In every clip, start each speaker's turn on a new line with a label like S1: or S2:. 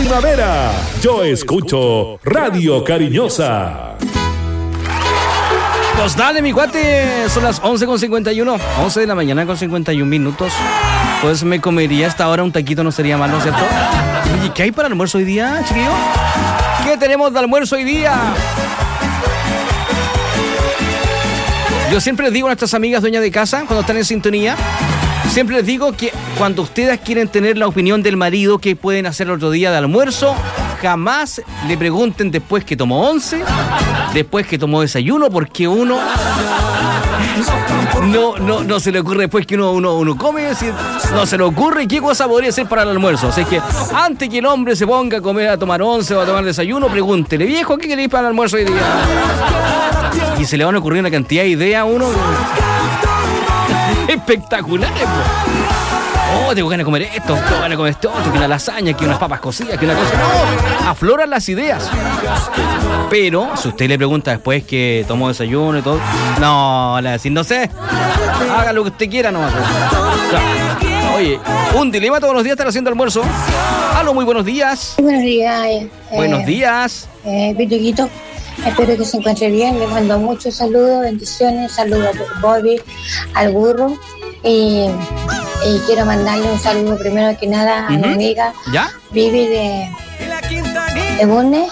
S1: primavera. Yo escucho Radio Cariñosa.
S2: Pues dale, mi cuate, son las 11:51, 11 de la mañana con 51 minutos. Pues me comería hasta ahora un taquito, no sería mal, ¿no es cierto? Oye, ¿qué hay para el almuerzo hoy día, chiquillo? ¿Qué tenemos de almuerzo hoy día? Yo siempre les digo a nuestras amigas dueñas de casa, cuando están en sintonía, siempre les digo que cuando ustedes quieren tener la opinión del marido que pueden hacer el otro día de almuerzo, jamás le pregunten después que tomó once, después que tomó desayuno, porque uno no se le ocurre después que uno come, no se le ocurre qué cosa podría ser para el almuerzo. Así que antes que el hombre se ponga a comer, a tomar once o a tomar desayuno, pregúntele, viejo, ¿qué queréis para el almuerzo hoy día? Y se le van a ocurrir una cantidad de ideas a uno espectaculares, po. Tengo ganas de comer esto, tengo ganas de comer esto otro, que una lasaña, que unas papas cocidas, que una cosa. No, afloran las ideas. Pero, si usted le pregunta después que tomó desayuno y todo, no, le va a decir, no sé, haga lo que usted quiera nomás. Oye, un dilema todos los días estar haciendo almuerzo. Aló, muy buenos días.
S3: Buenos días.
S2: Buenos días.
S3: Pituquito, espero que se encuentre bien. Le mando muchos saludos, bendiciones, saludos a Bobby, al burro. Y quiero mandarle un saludo primero que nada a mi amiga Vivi de Bunne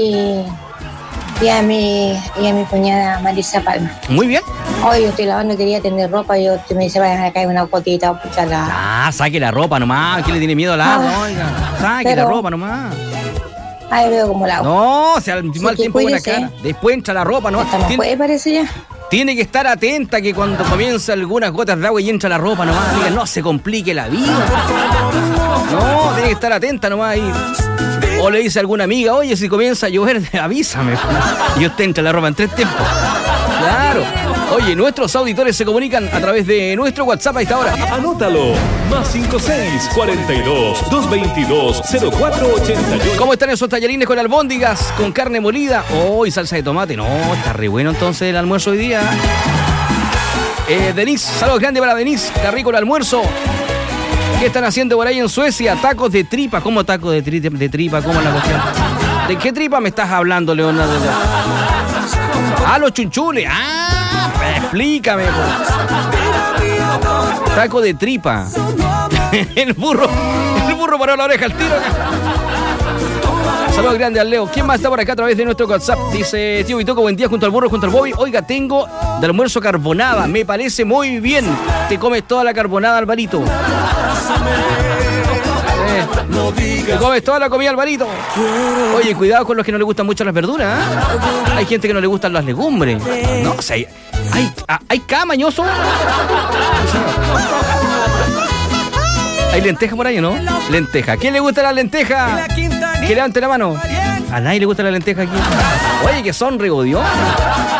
S3: y a mi cuñada Marisa Palma.
S2: Muy bien.
S3: Hoy yo estoy lavando, quería tener ropa y usted me dice, vayan a caer una gotita, puchala.
S2: Saque la ropa nomás, ¿quién le tiene miedo al agua? Oiga, saque la ropa nomás.
S3: Ahí veo como la agua.
S2: No, o sea, al mal tiempo buena cara. Después entra la ropa, ¿no?
S3: Hasta no puede, parece ya.
S2: Tiene que estar atenta que cuando comienza algunas gotas de agua y entra la ropa nomás, diga, no se complique la vida. No, tiene que estar atenta nomás ahí. O le dice a alguna amiga, oye, si comienza a llover, avísame. Y usted entra la ropa en 3 tiempos. Claro. Oye, nuestros auditores se comunican a través de nuestro WhatsApp a esta hora.
S1: Anótalo. Más 56-42-222-0488.
S2: ¿Cómo están esos tallarines con albóndigas, con carne molida? Y salsa de tomate. No, está re bueno entonces el almuerzo hoy día. Denise, saludos grandes para Denise. Está rico el almuerzo. ¿Qué están haciendo por ahí en Suecia? Tacos de tripa. ¿Cómo tacos de tripa? ¿Cómo es la cuestión? ¿De qué tripa me estás hablando, Leonardo? Los chunchules. Explícame. Taco de tripa. El burro paró la oreja al tiro. Saludos grandes al Leo. ¿Quién más está por acá a través de nuestro WhatsApp? Dice, tío Vitoco, buen día junto al burro, junto al Bobby. Oiga, tengo de almuerzo carbonada. Me parece muy bien. Te comes toda la carbonada, Alvarito. Te comes toda la comida, Alvarito. Oye, cuidado con los que no les gustan mucho las verduras. Hay gente que no le gustan las legumbres. No, o sea, hay camañoso. ¿Hay lenteja por ahí o no? Lenteja. ¿Quién le gusta la lenteja? Que levante la mano. A nadie le gusta la lenteja aquí. Oye, que son regodiosos.